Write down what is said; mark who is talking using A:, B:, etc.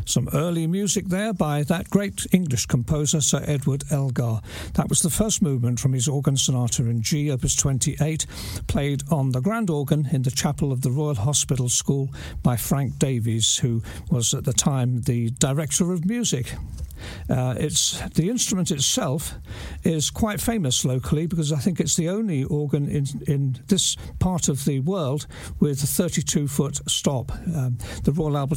A: Some early music there by that great English composer, Sir Edward Elgar. That was the first movement from his organ sonata in G, Opus 28, played on the grand organ in the chapel of the Royal Hospital School by Frank Davies, who was at the time the director of music. The instrument itself is quite famous locally because I think it's the only organ in this part of the world with a 32-foot stop. The Royal Albert